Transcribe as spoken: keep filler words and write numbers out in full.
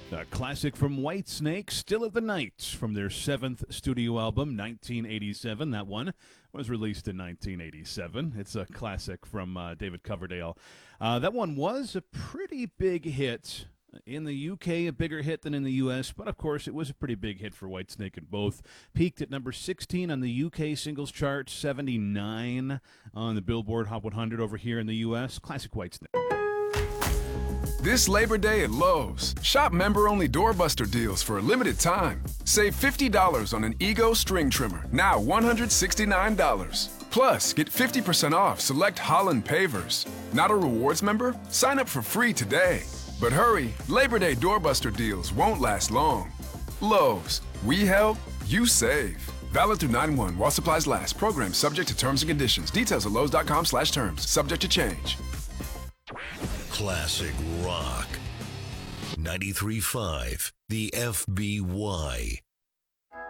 A classic from Whitesnake, Still of the Night, from their seventh studio album, nineteen eighty-seven. That one was released in nineteen eighty-seven. It's a classic from uh, David Coverdale. Uh, that one was a pretty big hit. In the U K, a bigger hit than in the U S, but of course it was a pretty big hit for Whitesnake in both. Peaked at number sixteen on the U K singles chart, seventy-nine on the Billboard Hot one hundred over here in the U S. Classic Whitesnake. This Labor Day at Lowe's, shop member-only doorbuster deals for a limited time. Save fifty dollars on an Ego string trimmer, now one hundred sixty-nine dollars. Plus, get fifty percent off select Holland pavers. Not a rewards member? Sign up for free today. But hurry, Labor Day doorbuster deals won't last long. Lowe's, we help, you save. Valid through nine one while supplies last. Program subject to terms and conditions. Details at lowes.com slash terms. Subject to change. Classic rock. ninety-three point five, the F B Y.